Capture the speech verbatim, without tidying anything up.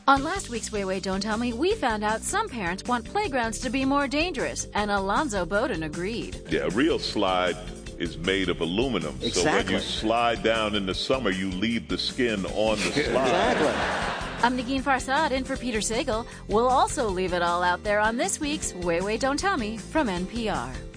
On last week's Way Way Don't Tell Me, we found out some parents want playgrounds to be more dangerous, and Alonzo Bowden agreed. Yeah, a real slide is made of aluminum. Exactly. So when you slide down in the summer, you leave the skin on the slide. Exactly. I'm Negin Farsad in for Peter Sagal. We'll also leave it all out there on this week's Way Way Don't Tell Me from N P R.